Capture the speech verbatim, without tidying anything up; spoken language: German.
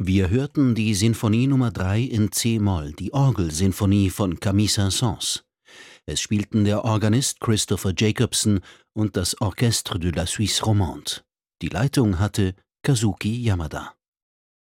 Wir hörten die Sinfonie Nummer drei in c-Moll, die Orgelsinfonie von Camille Saint-Saëns. Es spielten der Organist Christopher Jacobson und das Orchestre de la Suisse romande. Die Leitung hatte Kazuki Yamada.